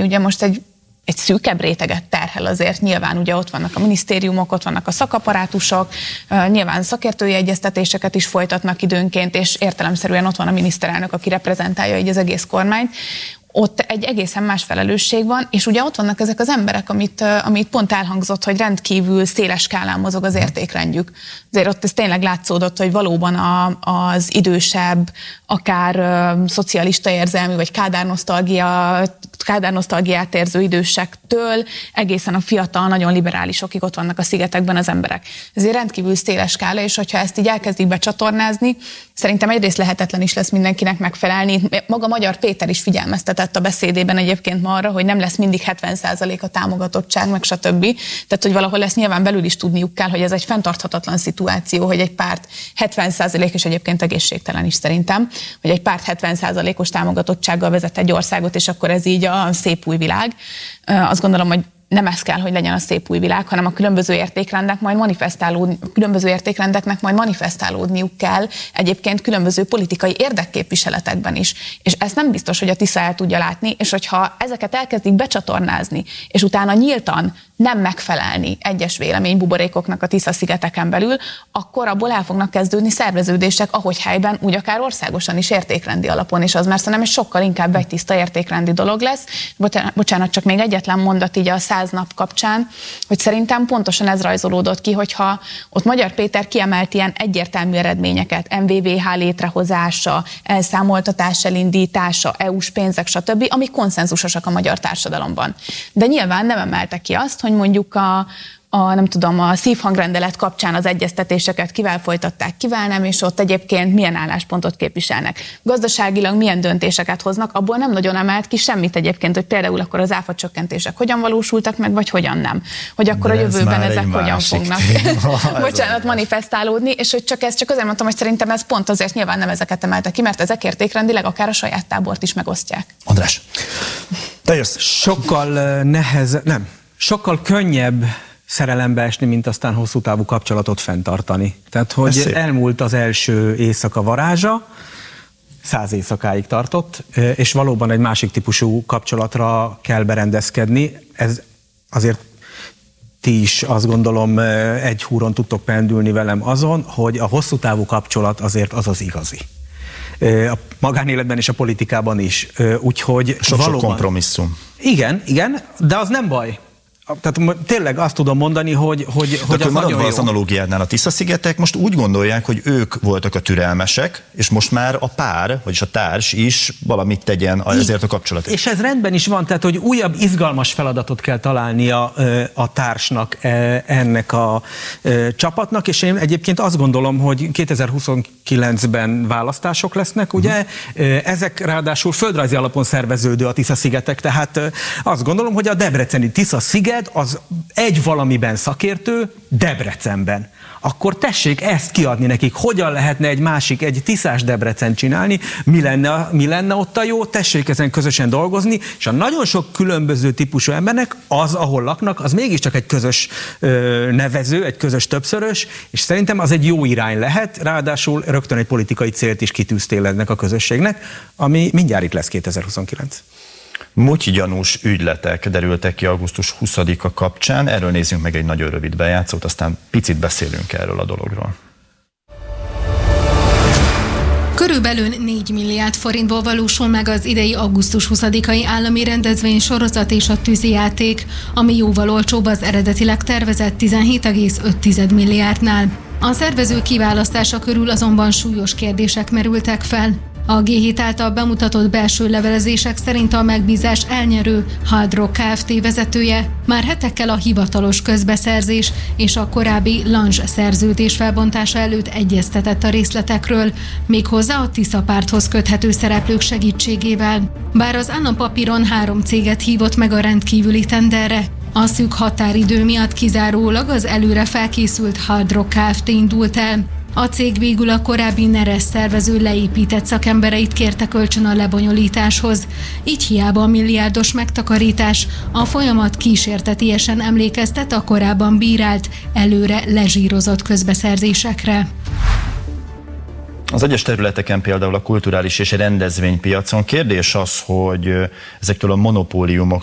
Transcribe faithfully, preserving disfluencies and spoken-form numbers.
ugye most egy egy szűkebb réteget terhel azért, nyilván ugye ott vannak a minisztériumok, ott vannak a szakapparátusok, nyilván szakértői egyeztetéseket is folytatnak időnként, és értelemszerűen ott van a miniszterelnök, aki reprezentálja így az egész kormányt. Ott egy egészen más felelősség van, és ugye ott vannak ezek az emberek, amit, amit pont elhangzott, hogy rendkívül széles skálán mozog az értékrendjük. Azért ott ez tényleg látszódott, hogy valóban a, az idősebb, akár uh, szocialista érzelmű, vagy kádárnosztalgia, kádárnosztalgiát érző idősektől egészen a fiatal, nagyon liberálisokig ott vannak a szigetekben az emberek. Ezért rendkívül széles skála, és hogyha ezt így elkezdik becsatornázni, szerintem egyrészt lehetetlen is lesz mindenkinek megfelelni. Maga Magyar Péter is figyelmeztetett a beszédében egyébként ma arra, hogy nem lesz mindig hetven százalék a támogatottság, meg stb. Tehát, hogy valahol ezt nyilván belül is tudniuk kell, hogy ez egy fenntarthatatlan szituáció, hogy egy párt hetven százalék, és egyébként egészségtelen is szerintem, hogy egy párt hetven százalékos támogatottsággal vezet egy országot, és akkor ez így a szép új világ. Azt gondolom, hogy nem ez kell, hogy legyen a szép új világ, hanem a különböző értékrendek majd manifestálódni, különböző értékrendeknek majd manifestálódniuk kell egyébként különböző politikai érdekképviseletekben is. És ezt nem biztos, hogy a Tisza el tudja látni, és hogyha ezeket elkezdik becsatornázni, és utána nyíltan nem megfelelni egyes véleménybuborékoknak a Tisza-szigeteken belül, akkor abból el fognak kezdődni szerveződések, ahogy helyben, úgy akár országosan is értékrendi alapon, és az már szerintem egy sokkal inkább vegytiszta értékrendi dolog lesz. Bocsánat, csak még egyetlen mondat így a száz nap kapcsán, hogy szerintem pontosan ez rajzolódott ki, hogyha ott Magyar Péter kiemelt ilyen egyértelmű eredményeket, em vé vé há létrehozása, elszámoltatás elindítása, é u-s pénzek, stb., amik konszenzusosak a magyar társadalomban. De nyilván nem emelte ki azt, hogy mondjuk a, a, nem tudom, a szívhangrendelet kapcsán az egyeztetéseket kivel folytatták, kivel nem, és ott egyébként milyen álláspontot képviselnek. Gazdaságilag milyen döntéseket hoznak, abból nem nagyon emelt ki semmit egyébként, hogy például akkor az áfa csökkentések hogyan valósultak meg, vagy hogyan nem. Hogy akkor de a jövőben ez ezek hogyan fognak bocsánat, manifestálódni, és hogy csak ezt csak azért mondtam, hogy szerintem ez pont azért nyilván nem ezeket emelte ki, mert ezek értékrendileg akár a saját tábort is megosztják. András, te jössz. Sokkal nehezebb, nem, sokkal könnyebb szerelembe esni, mint aztán hosszú távú kapcsolatot fenntartani. Tehát, hogy elmúlt az első éjszaka varázsa, száz éjszakáig tartott, és valóban egy másik típusú kapcsolatra kell berendezkedni. Ez azért ti is azt gondolom egy húron tudtok pendülni velem azon, hogy a hosszú távú kapcsolat azért az az igazi. A magánéletben és a politikában is. Úgyhogy sok-sok kompromisszum. Igen, igen, de az nem baj. Tehát tényleg azt tudom mondani, hogy, hogy, hogy az nagyon jó. Az analógiádnál a Tisza-szigetek most úgy gondolják, hogy ők voltak a türelmesek, és most már a pár, vagyis a társ is valamit tegyen ezért a kapcsolatért. És ez rendben is van, tehát hogy újabb izgalmas feladatot kell találnia a társnak, ennek a csapatnak, és én egyébként azt gondolom, hogy kétezer-huszonkilencben választások lesznek, ugye? Uh-huh. Ezek ráadásul földrajzi alapon szerveződő a Tisza-szigetek, tehát azt gondolom, hogy a debreceni Tisza-sziget az egy valamiben szakértő Debrecenben. Akkor tessék ezt kiadni nekik, hogyan lehetne egy másik, egy tiszás Debrecen csinálni, mi lenne, mi lenne ott a jó, tessék ezen közösen dolgozni, és a nagyon sok különböző típusú embernek az, ahol laknak, az mégiscsak egy közös ö, nevező, egy közös többszörös, és szerintem az egy jó irány lehet, ráadásul rögtön egy politikai célt is kitűztél ennek a közösségnek, ami mindjárt itt lesz kétezer-huszonkilenc. Mutyi gyanús ügyletek derültek ki augusztus huszadika kapcsán, erről nézzünk meg egy nagyon rövid bejátszót, aztán picit beszélünk erről a dologról. Körülbelül négy milliárd forintból valósul meg az idei augusztus huszadikai állami rendezvény sorozat és a tűzijáték, ami jóval olcsóbb az eredetileg tervezett tizenhét egész öt milliárdnál. A szervező kiválasztása körül azonban súlyos kérdések merültek fel. A gé hét által bemutatott belső levelezések szerint a megbízás elnyerő Hard Rock Kft. Vezetője már hetekkel a hivatalos közbeszerzés és a korábbi Lange szerződés felbontása előtt egyeztetett a részletekről, méghozzá a Tisza párthoz köthető szereplők segítségével. Bár az állampapíron három céget hívott meg a rendkívüli tenderre, a szűk határidő miatt kizárólag az előre felkészült Hard Rock Kft. Indult el. A cég végül a korábbi Neres szervező leépített szakembereit kérte kölcsön a lebonyolításhoz. Így hiába a milliárdos megtakarítás, a folyamat kísértetiesen emlékeztet a korábban bírált, előre lezsírozott közbeszerzésekre. Az egyes területeken, például a kulturális és rendezvénypiacon kérdés az, hogy ezektől a monopóliumoktól